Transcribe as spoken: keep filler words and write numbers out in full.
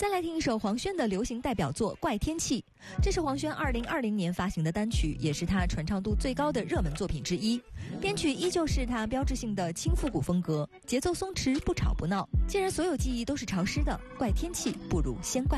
再来听一首黄轩的流行代表作《怪天气》，这是黄轩二零二零年发行的单曲，也是他传唱度最高的热门作品之一。编曲依旧是他标志性的轻复古风格，节奏松弛，不吵不闹。既然所有记忆都是潮湿的，怪天气不如先怪